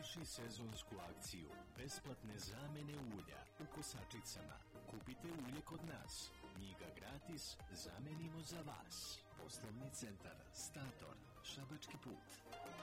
Vrši sezonsku akciju besplatne zamene ulja u kosačicama. Kupite ulje kod nas, mi ga gratis zamenimo za vas. Poslovni centar Stator, Šabački put.